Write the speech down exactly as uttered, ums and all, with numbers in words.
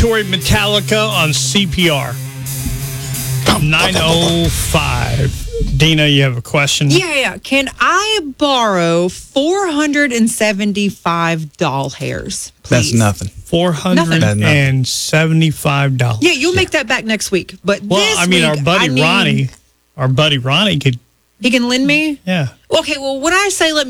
Mandatory Metallica on C P R. nine oh five. Dina, you have a question? Yeah, yeah. Can I borrow four hundred seventy-five doll hairs, please? That's nothing. four hundred seventy-five dollars. Yeah, you'll make that back next week. But Well, this I mean, week, our buddy I need- Ronnie, our buddy Ronnie could, He can lend me? yeah. Okay, well, when I say let me